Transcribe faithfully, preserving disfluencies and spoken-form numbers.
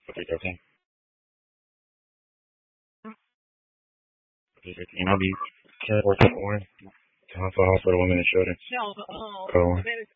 three thirteen. three fifteen. I'll be care for one. Time for hospital women and children. Code one.